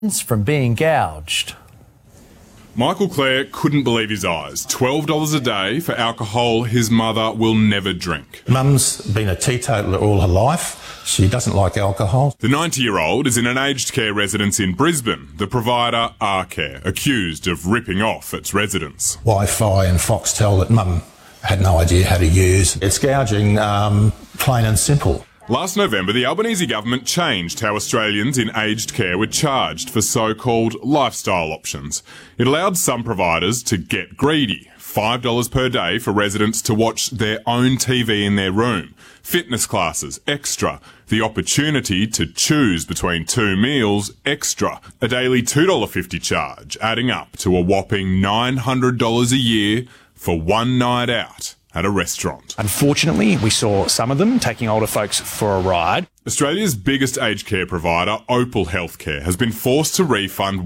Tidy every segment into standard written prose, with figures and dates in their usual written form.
from being gouged. Michael Clare couldn't believe his eyes. $12 a day for alcohol his mother will never drink. Mum's been a teetotaler all her life. She doesn't like alcohol. The 90-year-old is in an aged care residence in Brisbane. The provider, Arcare, accused of ripping off its residents. Wi-Fi and Foxtel that Mum had no idea how to use. It's gouging, plain and simple. Last November, the Albanese government changed how Australians in aged care were charged for so-called lifestyle options. It allowed some providers to get greedy. $5 per day for residents to watch their own TV in their room. Fitness classes, extra. The opportunity to choose between 2 meals, extra. A daily $2.50 charge, adding up to a whopping $900 a year for one night out at a restaurant. Unfortunately, we saw some of them taking older folks for a ride. Australia's biggest aged care provider, Opal Healthcare, has been forced to refund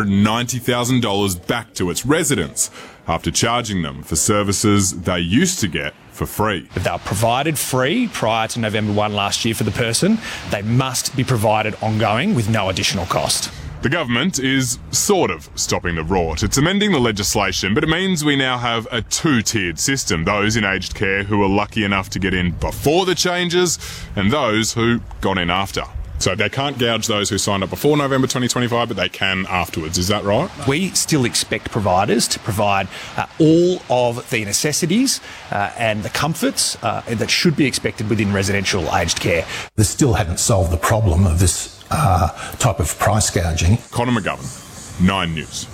$190,000 back to its residents after charging them for services they used to get for free. If they were provided free prior to November 1 last year for the person, they must be provided ongoing with no additional cost. The government is sort of stopping the rort. It's amending the legislation, but it means we now have a 2-tiered system. Those in aged care who are lucky enough to get in before the changes and those who got in after. So they can't gouge those who signed up before November 2025, but they can afterwards. Is that right? We still expect providers to provide all of the necessities and the comforts that should be expected within residential aged care. They still haven't solved the problem of this type of price gouging. Conor McGovern, 9 News.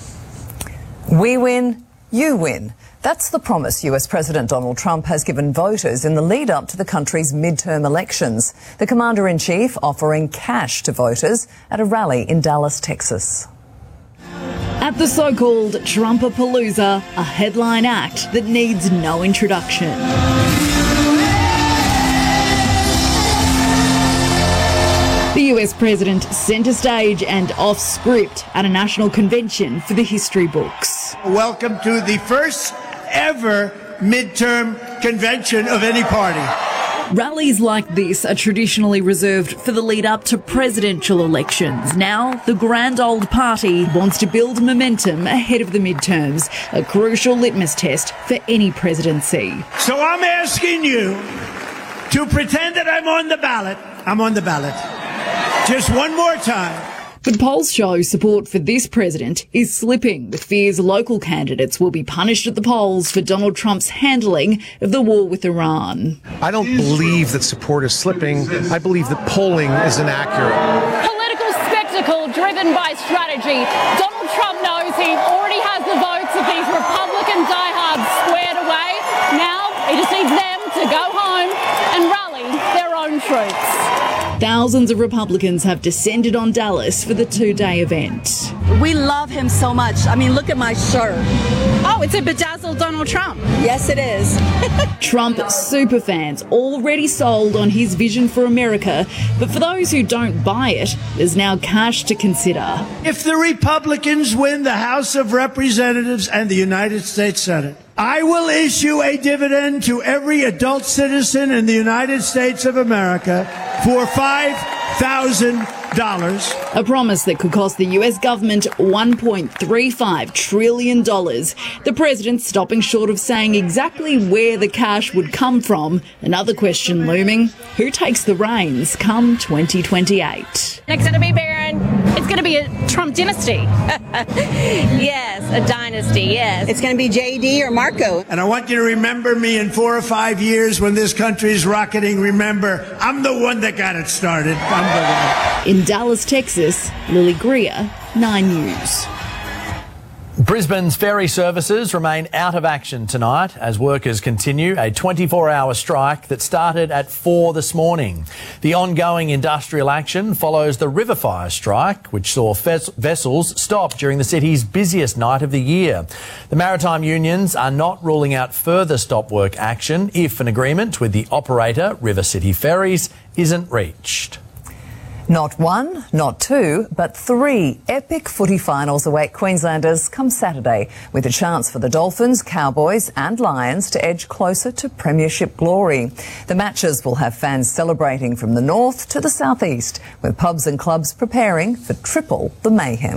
We win, you win. That's the promise US President Donald Trump has given voters in the lead up to the country's midterm elections. The Commander-in-Chief offering cash to voters at a rally in Dallas, Texas. At the so-called Trumpapalooza, a headline act that needs no introduction. The US President centre stage and off script at a national convention for the history books. Welcome to the first ever midterm convention of any party. Rallies like this are traditionally reserved for the lead up to presidential elections. Now, the grand old party wants to build momentum ahead of the midterms, a crucial litmus test for any presidency. So I'm asking you to pretend that I'm on the ballot. I'm on the ballot. Just one more time. But polls show support for this president is slipping, with fears local candidates will be punished at the polls for Donald Trump's handling of the war with Iran. I don't believe that support is slipping. I believe that polling is inaccurate. Political spectacle driven by strategy. Donald Trump knows he already has the votes of these Republican diehards squared away. Now he just needs them to go home and rally their own troops. Thousands of Republicans have descended on Dallas for the 2-day event. We love him so much. I mean, look at my shirt. Oh, it's a bedazzled Donald Trump. Yes, it is. Trump superfans already sold on his vision for America, but for those who don't buy it, there's now cash to consider. If the Republicans win the House of Representatives and the United States Senate, I will issue a dividend to every adult citizen in the United States of America for $5,000. A promise that could cost the US government $1.35 trillion. The president stopping short of saying exactly where the cash would come from. Another question looming: who takes the reins come 2028? It's going to be Barron. It's going to be a Trump dynasty. Yes, a dynasty, yes. It's going to be JD or Marco. And I want you to remember me in 4 or 5 years when this country is rocketing. Remember, I'm the one that got it started. I'm the one. In Dallas, Texas, Lily Greer, 9 News. Brisbane's ferry services remain out of action tonight as workers continue a 24-hour strike that started at 4 this morning. The ongoing industrial action follows the Riverfire strike, which saw vessels stop during the city's busiest night of the year. The maritime unions are not ruling out further stop work action if an agreement with the operator, River City Ferries, isn't reached. Not one, not two, but three epic footy finals await Queenslanders come Saturday, with a chance for the Dolphins, Cowboys and Lions to edge closer to premiership glory. The matches will have fans celebrating from the north to the southeast, with pubs and clubs preparing for triple the mayhem.